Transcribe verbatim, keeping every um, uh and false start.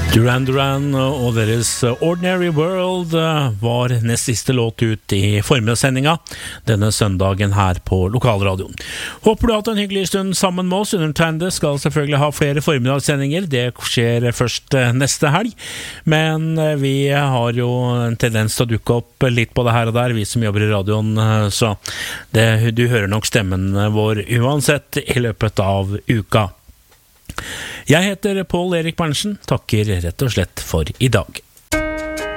Duran Duran og deres Ordinary World var nest siste låt ut i formidagssendinga denne søndagen her på lokalradioen. Håper du har hatt en hyggelig stund sammen med oss. Undertegnede skal selvfølgelig ha flere formiddagssendinger. Det skjer først neste helg. Men vi har jo en tendens til å dukke opp litt på det her og der, vi som jobber i radioen. Så det, du hører nok stemmen vår uansett i løpet av uka. Jeg heter Pål Erik Berntsen, takker rett og slett for i dag.